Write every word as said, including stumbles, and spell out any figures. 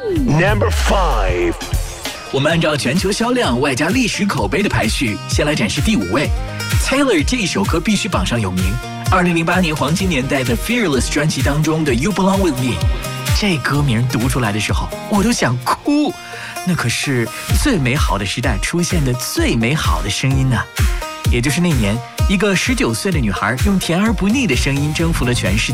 Number five， 我们按照全球销量外加历史口碑的排序，先来展示第五位。Taylor 这首歌必须榜上有名。二零零八年黄金年代的 Fearless 专辑当中的 You Belong With Me， 这歌名读出来的时候，我都想哭。那可是最美好的时代出现的最美好的声音啊！也就是那年，一个十九岁的女孩用甜而不腻的声音征服了全世界。